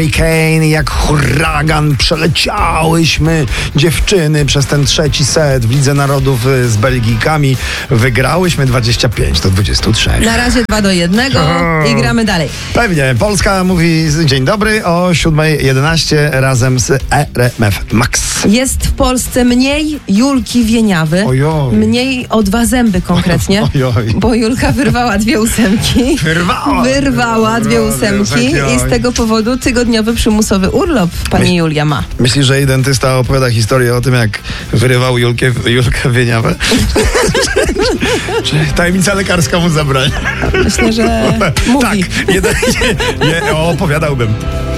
Kane, jak huragan przeleciałyśmy dziewczyny przez ten trzeci set w Lidze Narodów z Belgijkami. Wygrałyśmy 25-23. Na razie 2-1 i gramy dalej. Pewnie. Polska mówi dzień dobry o 7:11 razem z RMF Max. Jest w Polsce mniej Julki Wieniawy. Ojoj. Mniej o 2 zęby konkretnie. Ojoj. Bo Julka wyrwała 2 ósemki. Wyrwała 2 ósemki i z tego powodu tygodniowy przymusowy urlop pani Julia ma. Myślisz, że jej dentysta opowiada historię o tym, jak wyrywał Julkę Wieniawę? Czy tajemnica lekarska mu zabrania? Myślę, że mówi. Tak, opowiadałbym.